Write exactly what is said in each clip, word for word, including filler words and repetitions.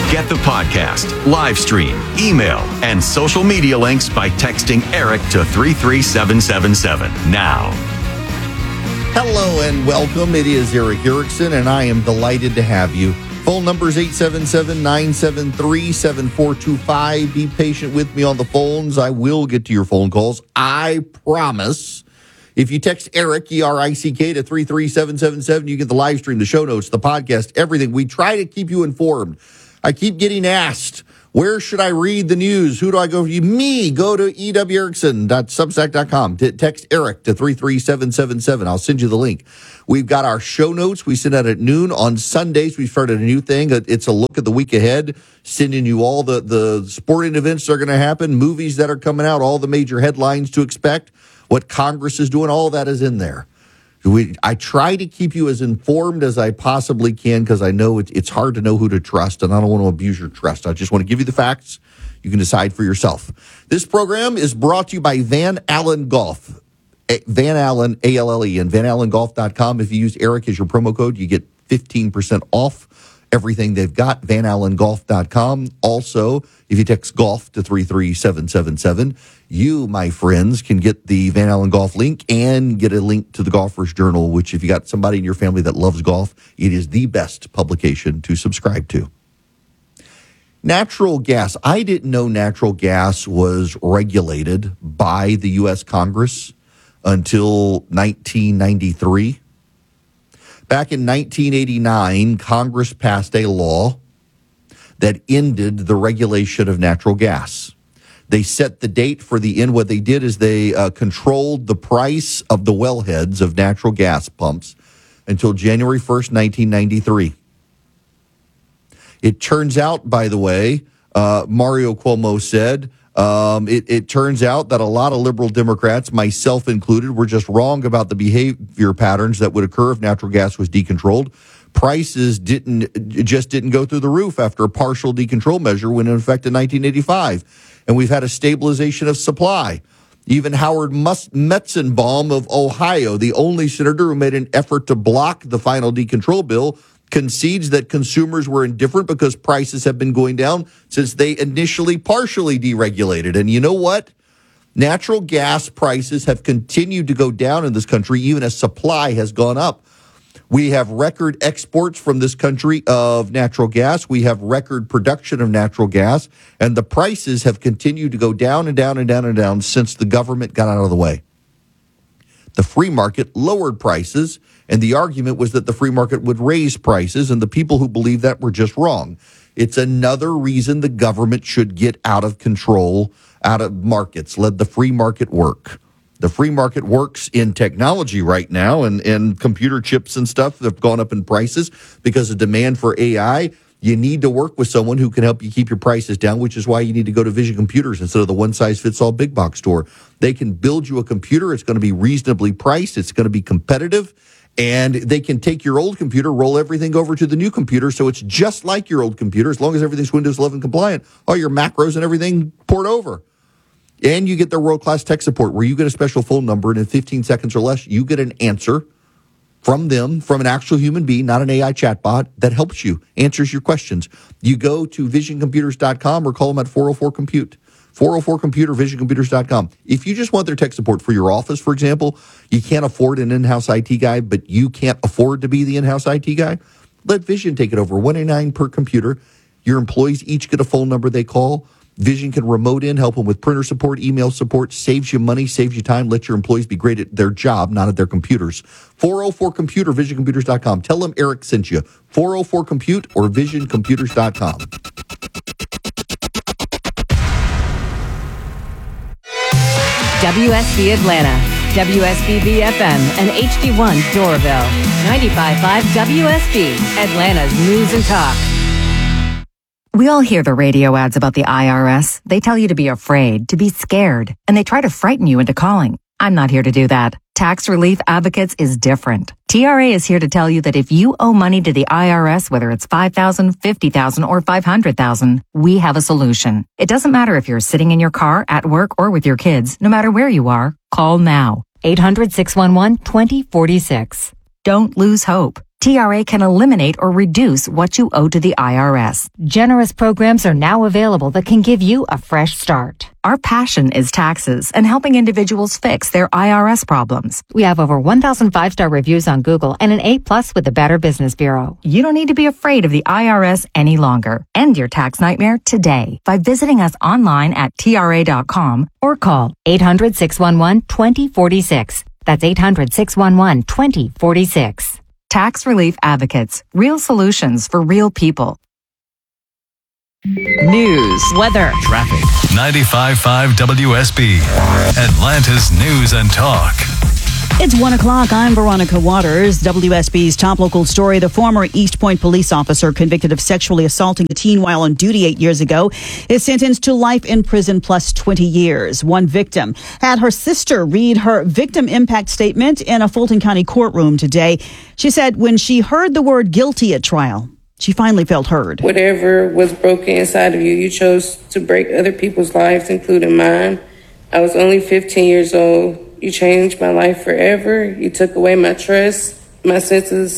Get the podcast, live stream, email, and social media links by texting Eric to three three seven seven seven now. Hello and welcome. It is Eric Erickson, and I am delighted to have you. Phone number is eight seven seven, nine seven three, seven four two five. Be patient with me on the phones. I will get to your phone calls. I promise. If you text Eric, E R I C K, to three three seven seven seven, you get the live stream, the show notes, the podcast, everything. We try to keep you informed. I keep getting asked, where should I read the news? Who do I go to? Me. Go to e w erickson dot substack dot com. Text Eric to three three seven seven seven. I'll send you the link. We've got our show notes. We send out at noon. On Sundays, we started a new thing. It's a look at the week ahead, sending you all the, the sporting events that are going to happen, movies that are coming out, all the major headlines to expect, what Congress is doing. All that is in there. We, I try to keep you as informed as I possibly can because I know it, it's hard to know who to trust, and I don't want to abuse your trust. I just want to give you the facts. You can decide for yourself. This program is brought to you by Van Allen Golf. Van Allen, A L L E, and van allen golf dot com. If you use Eric as your promo code, you get fifteen percent off everything they've got, van allen golf dot com. Also, if you text golf to three three seven seven seven, you, my friends, can get the Van Allen Golf link and get a link to the Golfer's Journal, which if you got somebody in your family that loves golf, it is the best publication to subscribe to. Natural gas. I didn't know natural gas was regulated by the U S Congress until nineteen ninety-three. Back in nineteen eighty-nine, Congress passed a law that ended the regulation of natural gas. They set the date for the end. What they did is they uh, controlled the price of the wellheads of natural gas pumps until January first, nineteen ninety-three. It turns out, by the way, uh, Mario Cuomo said, um, it, it turns out that a lot of liberal Democrats, myself included, were just wrong about the behavior patterns that would occur if natural gas was decontrolled. Prices didn't just didn't go through the roof after a partial decontrol measure went in effect in nineteen eighty-five. And we've had a stabilization of supply. Even Howard Mus- Metzenbaum of Ohio, the only senator who made an effort to block the final decontrol bill, concedes that consumers were indifferent because prices have been going down since they initially partially deregulated. And you know what? Natural gas prices have continued to go down in this country even as supply has gone up. We have record exports from this country of natural gas. We have record production of natural gas. And the prices have continued to go down and down and down and down since the government got out of the way. The free market lowered prices, and the argument was that the free market would raise prices, and the people who believe that were just wrong. It's another reason the government should get out of control, out of markets. Let the free market work. The free market works in technology right now, and, and computer chips and stuff have gone up in prices because of demand for A I. You need to work with someone who can help you keep your prices down, which is why you need to go to Vision Computers instead of the one-size-fits-all big box store. They can build you a computer. It's going to be reasonably priced. It's going to be competitive. And they can take your old computer, roll everything over to the new computer, so it's just like your old computer as long as everything's Windows eleven compliant. All your macros and everything port over. And you get their world-class tech support where you get a special phone number, and in fifteen seconds or less, you get an answer from them, from an actual human being, not an A I chatbot, that helps you, answers your questions. You go to vision computers dot com or call them at four oh four compute. four oh four computer, vision computers dot com. If you just want their tech support for your office, for example, you can't afford an in-house I T guy, but you can't afford to be the in-house I T guy, let Vision take it over. one eighty-nine per computer. Your employees each get a phone number they call. Vision can remote in, help them with printer support, email support, saves you money, saves you time, let your employees be great at their job, not at their computers. four oh four computer, vision computers dot com. Tell them Eric sent you. four oh four compute or vision computers dot com. W S B Atlanta, W S B B F M, and H D one Doraville. ninety-five point five W S B, Atlanta's News and Talk. We all hear the radio ads about the I R S. They tell you to be afraid, to be scared, and they try to frighten you into calling. I'm not here to do that. Tax Relief Advocates is different. T R A is here to tell you that if you owe money to the I R S, whether it's five thousand dollars, fifty thousand dollars, or five hundred thousand dollars, we have a solution. It doesn't matter if you're sitting in your car, at work, or with your kids. No matter where you are, call now. eight hundred, six one one, two oh four six. Don't lose hope. T R A can eliminate or reduce what you owe to the I R S. Generous programs are now available that can give you a fresh start. Our passion is taxes and helping individuals fix their I R S problems. We have over one thousand five-star reviews on Google and an A plus with the Better Business Bureau. You don't need to be afraid of the I R S any longer. End your tax nightmare today by visiting us online at T R A dot com Or call eight hundred, six one one, two zero four six. That's eight hundred, six one one, two zero four six. Tax Relief Advocates. Real solutions for real people. News, weather, traffic. ninety-five point five W S B, Atlanta's News and Talk. It's one o'clock. I'm Veronica Waters. W S B's top local story. The former East Point police officer convicted of sexually assaulting a teen while on duty eight years ago is sentenced to life in prison plus twenty years. One victim had her sister read her victim impact statement in a Fulton County courtroom today. She said when she heard the word guilty at trial, she finally felt heard. Whatever was broken inside of you, you chose to break other people's lives, including mine. I was only fifteen years old. You changed my life forever. You took away my trust, my sense of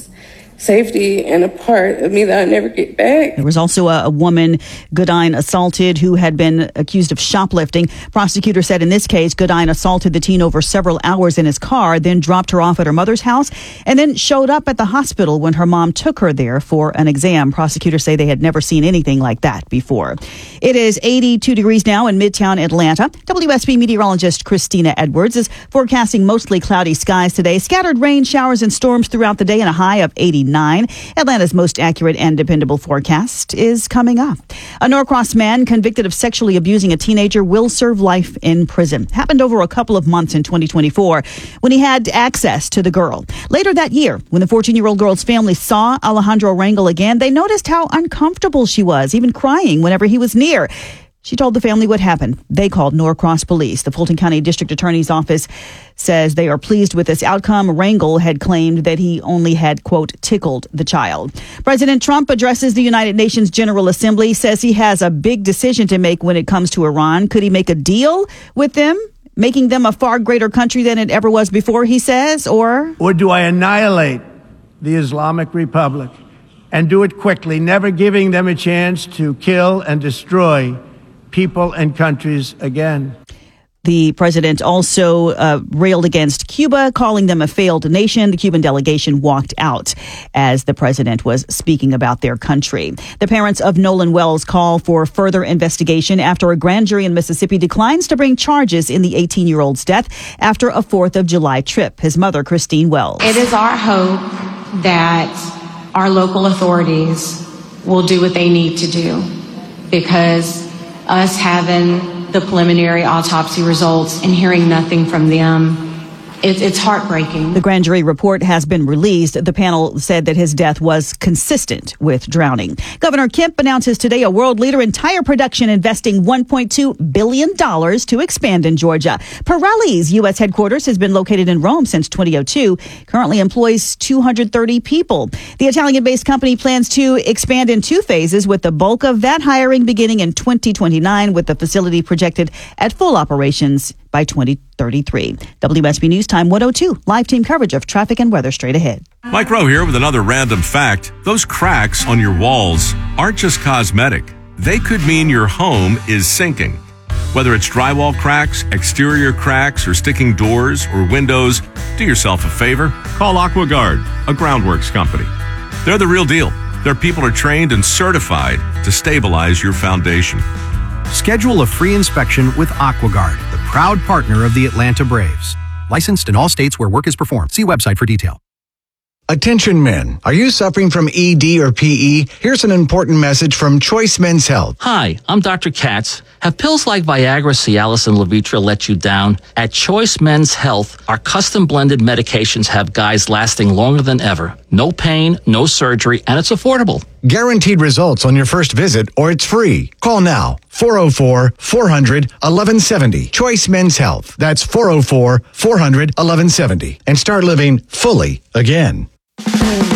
safety, and a part of me that I'll never get back. There was also a, a woman Goodine assaulted who had been accused of shoplifting. Prosecutor said in this case, Goodine assaulted the teen over several hours in his car, then dropped her off at her mother's house, and then showed up at the hospital when her mom took her there for an exam. Prosecutors say they had never seen anything like that before. It is eighty-two degrees now in Midtown Atlanta. W S B meteorologist Christina Edwards is forecasting mostly cloudy skies today. Scattered rain, showers, and storms throughout the day, and a high of eighty-nine. Atlanta's most accurate and dependable forecast is coming up. A Norcross man convicted of sexually abusing a teenager will serve life in prison. Happened over a couple of months in twenty twenty-four when he had access to the girl. Later that year, when the fourteen-year-old girl's family saw Alejandro Rangel again, they noticed how uncomfortable she was, even crying whenever he was near. She told the family what happened. They called Norcross Police. The Fulton County District Attorney's Office says they are pleased with this outcome. Rangel had claimed that he only had, quote, tickled the child. President Trump addresses the United Nations General Assembly, says he has a big decision to make when it comes to Iran. Could he make a deal with them, making them a far greater country than it ever was before, he says, or... Or do I annihilate the Islamic Republic and do it quickly, never giving them a chance to kill and destroy people and countries again? The president also uh, railed against Cuba, calling them a failed nation. The Cuban delegation walked out as the president was speaking about their country. The parents of Nolan Wells call for further investigation after a grand jury in Mississippi declines to bring charges in the eighteen-year-old's death after a fourth of July trip. His mother, Christine Wells. It is our hope that our local authorities will do what they need to do, because us having the preliminary autopsy results and hearing nothing from them, it, it's heartbreaking. The grand jury report has been released. The panel said that his death was consistent with drowning. Governor Kemp announces today a world leader in tire production investing one point two billion dollars to expand in Georgia. Pirelli's U S headquarters has been located in Rome since twenty oh two, currently employs two hundred thirty people. The Italian-based company plans to expand in two phases, with the bulk of that hiring beginning in twenty twenty-nine, with the facility projected at full operations by twenty thirty-three. W S B News Time one oh two. Live team coverage of traffic and weather straight ahead. Mike Rowe here with another random fact. Those cracks on your walls aren't just cosmetic. They could mean your home is sinking. Whether it's drywall cracks, exterior cracks, or sticking doors or windows, do yourself a favor. Call AquaGuard, a groundworks company. They're the real deal. Their people are trained and certified to stabilize your foundation. Schedule a free inspection with AquaGuard, the proud partner of the Atlanta Braves. Licensed in all states where work is performed. See website for detail. Attention men, are you suffering from E D or P E? Here's an important message from Choice Men's Health. Hi, I'm Doctor Katz. Have pills like Viagra, Cialis, and Levitra let you down? At Choice Men's Health, our custom blended medications have guys lasting longer than ever. No pain, no surgery, and it's affordable. Guaranteed results on your first visit, or it's free. Call now, four oh four, four hundred, eleven seventy. Choice Men's Health. That's four oh four, four hundred, eleven seventy. And start living fully again.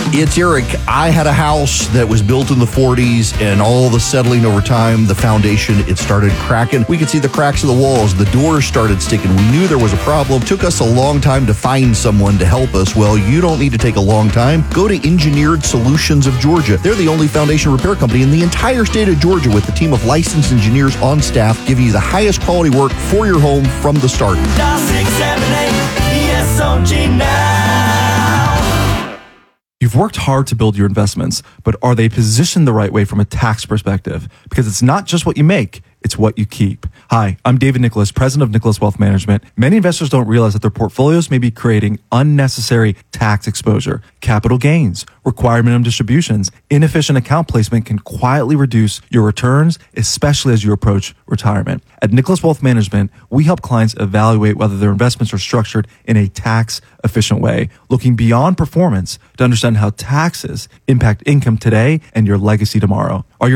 It's Eric. I had a house that was built in the forties, and all the settling over time, the foundation, it started cracking. We could see the cracks of the walls. The doors started sticking. We knew there was a problem. Took us a long time to find someone to help us. Well, you don't need to take a long time. Go to Engineered Solutions of Georgia. They're the only foundation repair company in the entire state of Georgia with a team of licensed engineers on staff giving you the highest quality work for your home from the start. Dial six seven eight E S O G now. You've worked hard to build your investments, but are they positioned the right way from a tax perspective? Because it's not just what you make, it's what you keep. Hi, I'm David Nicholas, president of Nicholas Wealth Management. Many investors don't realize that their portfolios may be creating unnecessary tax exposure. Capital gains, required minimum distributions, inefficient account placement can quietly reduce your returns, especially as you approach retirement. At Nicholas Wealth Management, we help clients evaluate whether their investments are structured in a tax-efficient way, looking beyond performance to understand how taxes impact income today and your legacy tomorrow. Are your